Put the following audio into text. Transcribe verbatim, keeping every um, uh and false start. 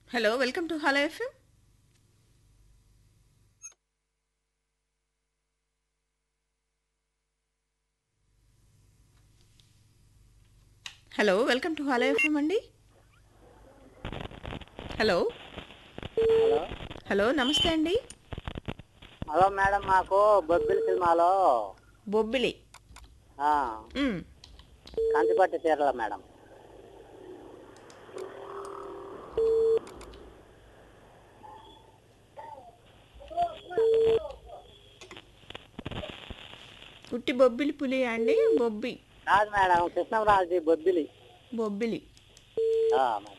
Hello welcome to hello FM. Hello welcome to hello FM అండి. Hello hello hello నమస్తే అండి. Hello madam, మాకు బొబ్బిలి సినిమాలో బొబ్బిలి. ఆ, మ్, కంచిపట్టు చీరల మేడం. ఉట్టి బొబ్బిలి పులి అండి. బొబ్బి కాదు మేడం, కృష్ణరాజు బొబ్బిలి. బొబ్బిలి. ఆ, మేడం.